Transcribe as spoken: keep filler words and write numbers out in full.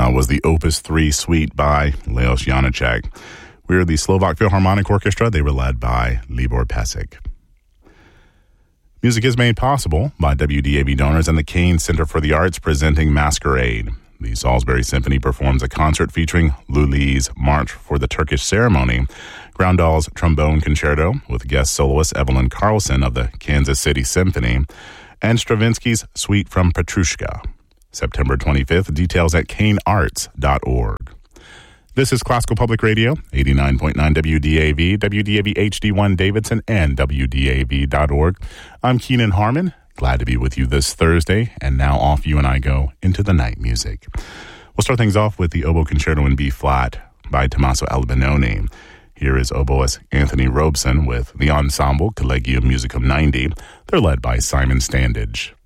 uh, was the Opus three Suite by Leos Janáček. We're the Slovak Philharmonic Orchestra. They were led by Libor Pesek. Music is made possible by W D A V donors and the Kane Center for the Arts presenting Masquerade. The Salisbury Symphony performs a concert featuring Lully's March for the Turkish Ceremony, Groundal's Trombone Concerto with guest soloist Evelyn Carlson of the Kansas City Symphony, and Stravinsky's Suite from Petrushka. September twenty-fifth, details at kane arts dot org. This is Classical Public Radio, eighty-nine point nine W D A V, W D A V H D one Davidson, and W D A V dot org. I'm Keenan Harmon. Glad to be with you this Thursday, and now off you and I go into the night music. We'll start things off with the Oboe Concerto in B-flat by Tommaso Albinoni. Here is oboist Anthony Robeson with the ensemble Collegium Musicum ninety. They're led by Simon Standage.